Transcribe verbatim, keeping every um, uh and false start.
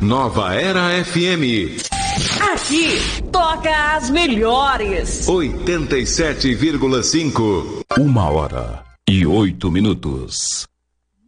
Nova Era F M. Aqui toca as melhores. oitenta e sete vírgula cinco. Uma hora e oito minutos.